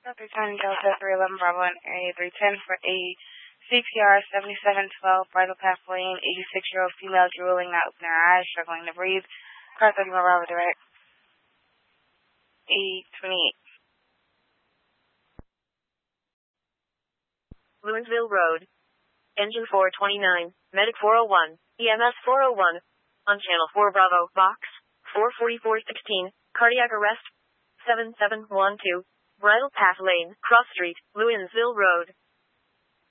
Dr. Tony Delta 311 Bravo and Area 310 for a CPR 7712 Bridle Path Lane, 86-year-old female drooling, not opening her eyes, struggling to breathe. Car 31 Bravo direct. 828. Louisville Road. Engine 429, Medic 401, EMS 401. On Channel 4 Bravo, Box 44416, cardiac arrest 7712, Bridle Path Lane, Cross Street, Louisville Road.